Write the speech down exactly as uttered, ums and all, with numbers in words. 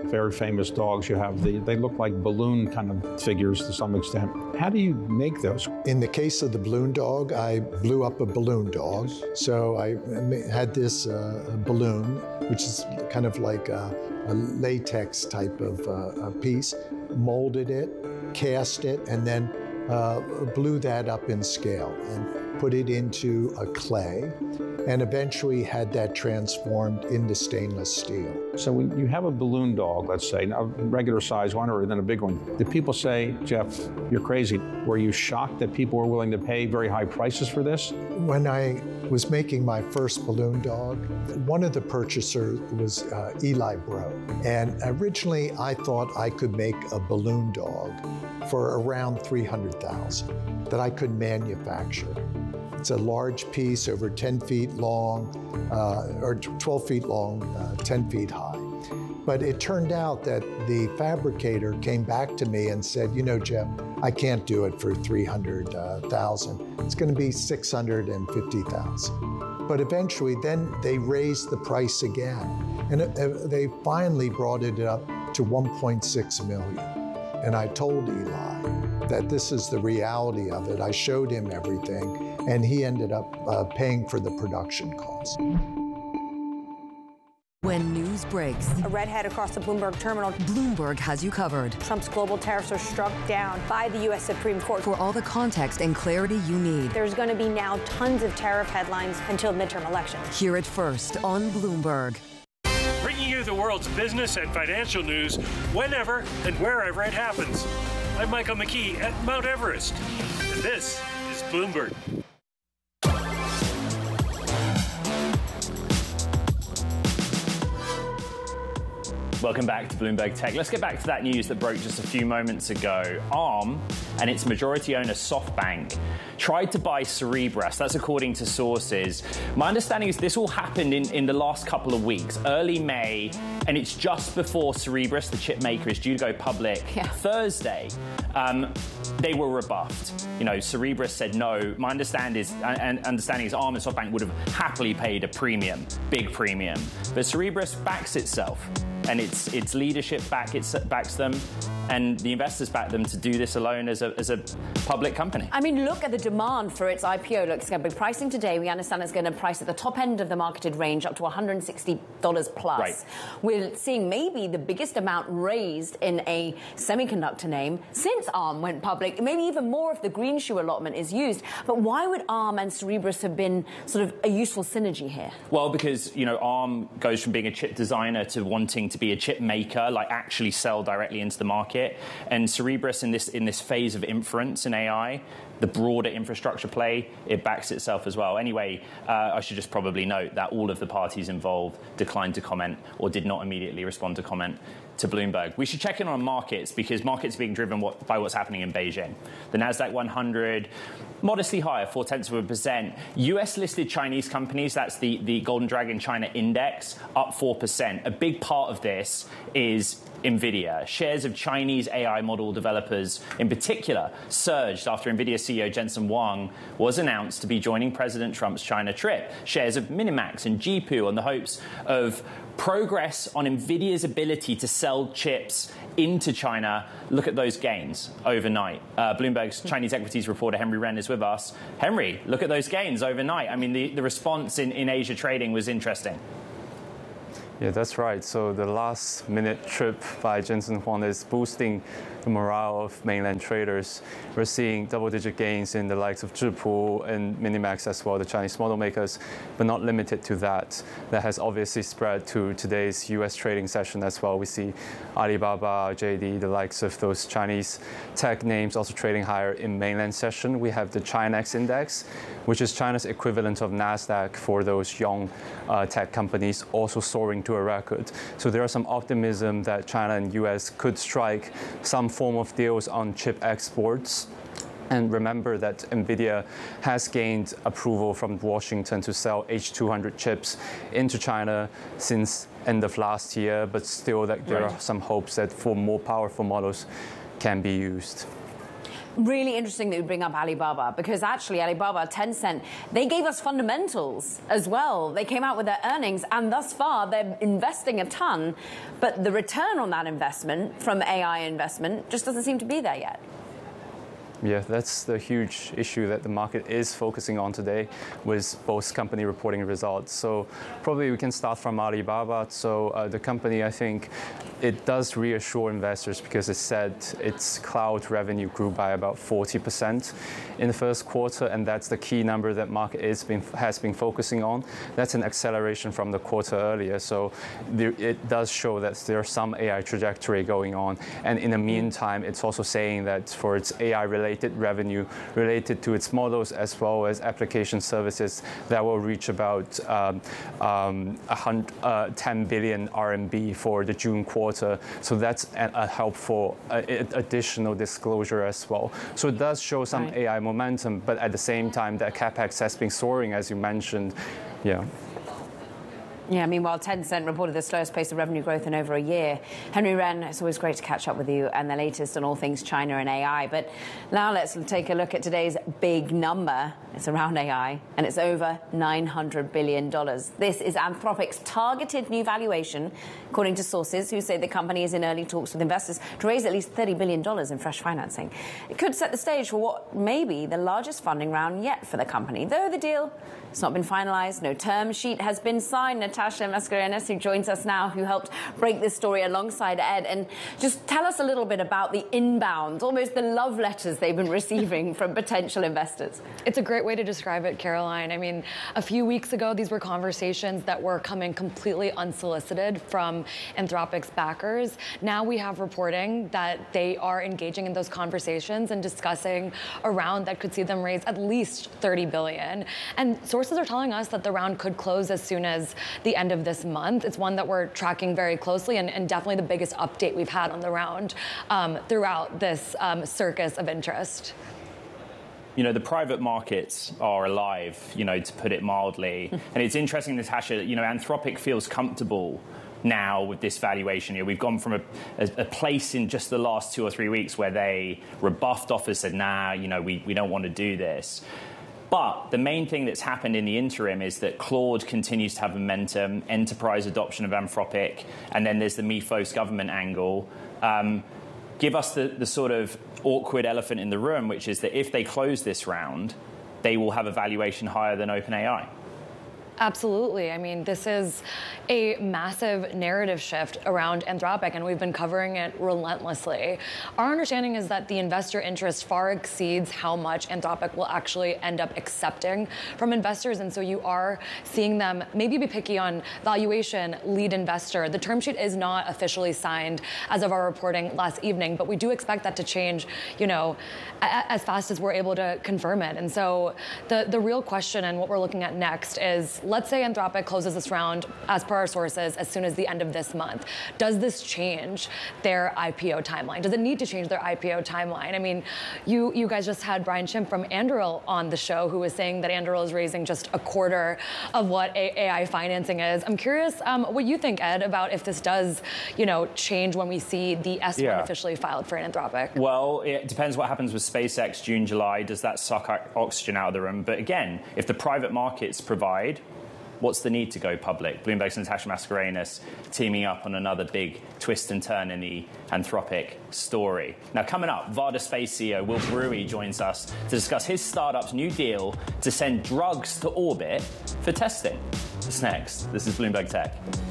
very famous dogs. You have the, they look like balloon kind of figures to some extent. How do you make those? In the case of the balloon dog, I blew up a balloon dog. So I had this uh, balloon, which is kind of like a, a latex type of uh, a piece, molded it, cast it, and then uh, blew that up in scale and put it into a clay, and eventually had that transformed into stainless steel. So when you have a balloon dog, let's say, a regular size one or then a big one, do people say, Jeff, you're crazy? Were you shocked that people were willing to pay very high prices for this? When I was making my first balloon dog, one of the purchasers was uh, Eli Bro. And originally I thought I could make a balloon dog for around three hundred thousand dollars that I could manufacture. It's a large piece, over ten feet long, uh, or twelve feet long, uh, ten feet high. But it turned out that the fabricator came back to me and said, you know, Jeff, I can't do it for three hundred thousand dollars. It's going to be six hundred fifty thousand dollars. But eventually, then they raised the price again. And it, uh, they finally brought it up to one point six million dollars. And I told Eli that this is the reality of it. I showed him everything, and he ended up uh, paying for the production costs. When news breaks, a redhead across the Bloomberg terminal. Bloomberg has you covered. Trump's global tariffs are struck down by the U S Supreme Court. For all the context and clarity you need. There's going to be now tons of tariff headlines until midterm elections. Hear it first on Bloomberg. Bringing you the world's business and financial news whenever and wherever it happens. I'm Michael McKee at Mount Everest, and this is Bloomberg. Welcome back to Bloomberg Tech. Let's get back to that news that broke just a few moments ago. Arm and its majority owner SoftBank tried to buy Cerebras. That's according to sources. My understanding is this all happened in, in the last couple of weeks, early May, and it's just before Cerebras, the chip maker, is due to go public yeah. Thursday. Um, they were rebuffed. You know, Cerebras said no. My understand is, and understanding is Arm and SoftBank would have happily paid a premium, big premium. But Cerebras backs itself. And its its leadership back its, backs them, and the investors back them to do this alone as a as a public company. I mean, look at the demand for its I P O. Look, it's going to be pricing today. We understand it's going to price at the top end of the marketed range, up to one hundred sixty dollars plus. Right. We're seeing maybe the biggest amount raised in a semiconductor name since Arm went public. Maybe even more if the green shoe allotment is used. But why would Arm and Cerebras have been sort of a useful synergy here? Well, because, you know, Arm goes from being a chip designer to wanting to be a chip maker, like actually sell directly into the market. And Cerebras in this in this phase of inference in A I, the broader infrastructure play, it backs itself as well. Anyway, uh, I should just probably note that all of the parties involved declined to comment or did not immediately respond to comment to Bloomberg. We should check in on markets because markets are being driven what, by what's happening in Beijing. The Nasdaq one hundred, modestly higher, four tenths of a percent. U S-listed Chinese companies, that's the, the Golden Dragon China Index, up four percent. A big part of this is NVIDIA. Shares of Chinese A I model developers in particular surged after NVIDIA C E O Jensen Huang was announced to be joining President Trump's China trip. Shares of Minimax and G P U on the hopes of progress on NVIDIA's ability to sell chips into China. Look at those gains overnight. Uh, Bloomberg's Chinese equities reporter Henry Wren is with us. Henry, look at those gains overnight. I mean, the, the response in, in Asia trading was interesting. Yeah, that's right. So the last minute trip by Jensen Huang is boosting the morale of mainland traders. We're seeing double-digit gains in the likes of Zhipu and Minimax as well, the Chinese model makers, but not limited to that. That has obviously spread to today's U S trading session as well. We see Alibaba, J D, the likes of those Chinese tech names also trading higher in mainland session. We have the Chinex index, which is China's equivalent of NASDAQ for those young uh, tech companies, also soaring to a record. So there is some optimism that China and U S could strike some form of deals on chip exports. And remember that NVIDIA has gained approval from Washington to sell H two hundred chips into China since end of last year, but still that there right. are some hopes that for more powerful models can be used. Really interesting that you bring up Alibaba, because actually Alibaba, Tencent, they gave us fundamentals as well. They came out with their earnings, and thus far they're investing a ton, but the return on that investment from A I investment just doesn't seem to be there yet. Yeah, that's the huge issue that the market is focusing on today with both company reporting results. So probably we can start from Alibaba. So uh, the company, I think, it does reassure investors because it said its cloud revenue grew by about forty percent in the first quarter, and that's the key number that market is been, has been focusing on. That's an acceleration from the quarter earlier. So there, it does show that there's some A I trajectory going on. And in the meantime, it's also saying that for its A I-related revenue related to its models as well as application services, that will reach about um, um, uh, ten billion R M B for the June quarter. So that's a, a helpful uh, additional disclosure as well. So it does show some right. A I momentum, but at the same time, that CapEx has been soaring, as you mentioned. Yeah. Yeah, meanwhile, Tencent reported the slowest pace of revenue growth in over a year. Henry Wren, it's always great to catch up with you and the latest on all things China and A I. But now let's take a look at today's big number. It's around A I, and it's over nine hundred billion dollars. This is Anthropic's targeted new valuation, according to sources who say the company is in early talks with investors to raise at least thirty billion dollars in fresh financing. It could set the stage for what may be the largest funding round yet for the company, though the deal has not been finalized. No term sheet has been signed. Natasha Mascarenhas, who joins us now, who helped break this story alongside Ed. And just tell us a little bit about the inbound, almost the love letters they've been receiving from potential investors. It's a great way to describe it, Caroline. I mean, a few weeks ago, these were conversations that were coming completely unsolicited from Anthropic's backers. Now we have reporting that they are engaging in those conversations and discussing a round that could see them raise at least thirty billion dollars. And sources are telling us that the round could close as soon as the end of this month. It's one that we're tracking very closely, and, and definitely the biggest update we've had on the round um, throughout this um, circus of interest. You know, the private markets are alive, you know, to put it mildly. And it's interesting, Natasha, you know, Anthropic feels comfortable now with this valuation. You know, we've gone from a, a, a place in just the last two or three weeks where they rebuffed offers, said, nah, you know, we, we don't want to do this. But the main thing that's happened in the interim is that Claude continues to have momentum, enterprise adoption of Anthropic, and then there's the Mythos government angle. Um, give us the, the sort of awkward elephant in the room, which is that if they close this round, they will have a valuation higher than OpenAI. Absolutely. I mean, this is a massive narrative shift around Anthropic, and we've been covering it relentlessly. Our understanding is that the investor interest far exceeds how much Anthropic will actually end up accepting from investors, and so you are seeing them maybe be picky on valuation, lead investor. The term sheet is not officially signed as of our reporting last evening, but we do expect that to change, you know, as fast as we're able to confirm it. And so the, the real question and what we're looking at next is, let's say Anthropic closes this round, as per our sources, as soon as the end of this month. Does this change their I P O timeline? Does it need to change their I P O timeline? I mean, you you guys just had Brian Shim from Anduril on the show, who was saying that Anduril is raising just a quarter of what A I financing is. I'm curious um, what you think, Ed, about if this does, you know, change when we see the S one yeah. officially filed for Anthropic. Well, it depends what happens with SpaceX June, July. Does that suck oxygen out of the room? But again, if the private markets provide, what's the need to go public? Bloomberg's Natasha Mascarenhas teaming up on another big twist and turn in the Anthropic story. Now, coming up, Varda Space C E O Will Brewy joins us to discuss his startup's new deal to send drugs to orbit for testing. What's next? This is Bloomberg Tech.